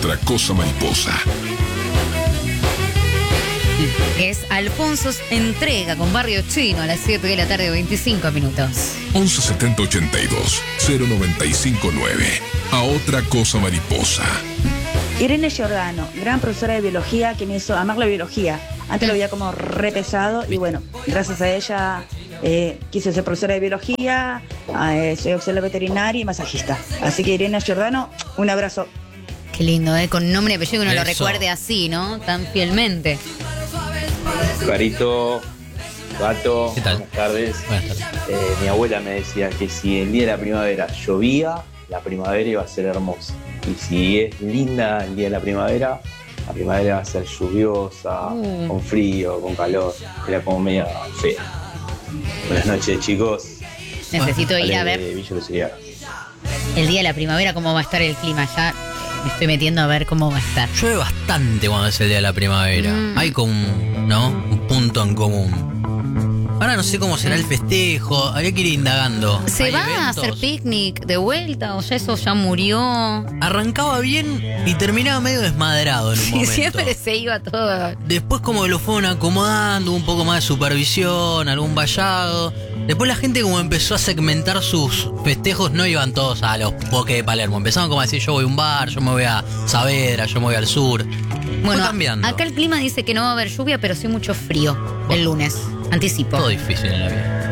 otra cosa mariposa. Es Alfonso Entrega con Barrio Chino a las 7 de la tarde, 25 minutos. 11 70 82 095 9. A otra cosa mariposa. Irene Giordano, gran profesora de biología que me hizo amar la biología. Antes lo veía como re pesado y bueno, gracias a ella quise ser profesora de biología, soy auxiliar veterinaria y masajista. Así que Irene Giordano, un abrazo. Qué lindo, con nombre y apellido uno lo Eso. recuerde así, ¿no? Tan fielmente. Carito, Gato, ¿Qué tal? buenas tardes. Buenas tardes. Mi abuela me decía que si el día de la primavera llovía, la primavera iba a ser hermosa. Y si es linda el día de la primavera va a ser lluviosa, con frío, con calor. Era como media fea. Buenas noches, chicos. Necesito ir a Ale ver de Villa Luciana. el día de la primavera cómo va a estar el clima. Ya me estoy metiendo a ver cómo va a estar. Llueve bastante cuando es el día de la primavera. Hay como un punto en común. Ahora no sé cómo será el festejo. Habría que ir indagando. ¿Se ¿Hay va a eventos? hacer picnic de vuelta o ya eso ya murió? Arrancaba bien y terminaba medio desmadrado en un Sí, momento. siempre se iba todo. Después como que lo fueron acomodando, un poco más de supervisión, algún vallado. Después la gente como empezó a segmentar sus festejos, no iban todos a los Boques de Palermo. Empezaron como a decir, yo voy a un bar, yo me voy a Saavedra, yo me voy al sur. Fue Bueno, cambiando. acá el clima dice que no va a haber lluvia, pero sí mucho frío el lunes. Anticipo. Todo difícil en la vida.